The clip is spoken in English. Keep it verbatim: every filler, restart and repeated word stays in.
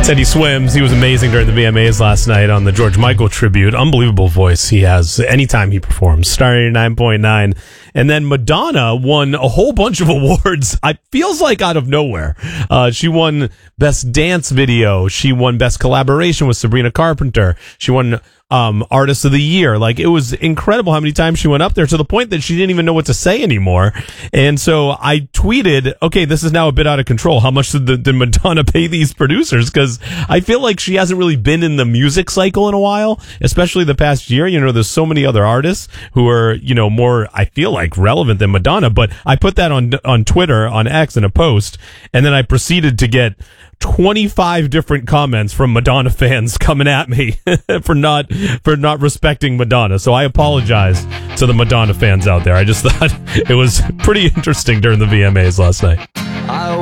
Said he swims. He was amazing during the V M As last night on the George Michael tribute. Unbelievable voice he has anytime he performs. Star eighty-nine point nine. And then Madonna won a whole bunch of awards. It feels like out of nowhere. Uh, she won Best Dance Video. She won Best Collaboration with Sabrina Carpenter. She won um, Artist of the Year. Like, it was incredible how many times she went up there, to the point that she didn't even know what to say anymore. And so I tweeted, okay, this is now a bit out of control. How much did, the, did Madonna pay these producers? Because I feel like she hasn't really been in the music cycle in a while, especially the past year. You know, there's so many other artists who are, you know, more, I feel like, relevant than Madonna. But I put that on on Twitter, on X, in a post, and then I proceeded to get twenty-five different comments from Madonna fans coming at me for not for not respecting Madonna. So I apologize to the Madonna fans out there. I just thought it was pretty interesting during the V M As last night.